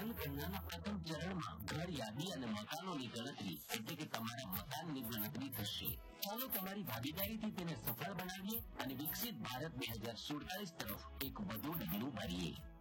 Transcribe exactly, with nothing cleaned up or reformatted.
જનગણનાના પ્રથમ ચરણમાં ઘર યાદી અને મકાનોની ગણતરી એટલે કે તમારા મકાનની ગણતરી થશે. ચાલો તમારી ભાગીદારીથી તેને સફળ બનાવીએ અને વિકસિત ભારત બે હજાર સુડતાલીસ તરફ એક વધુ ડગલું ભરીએ.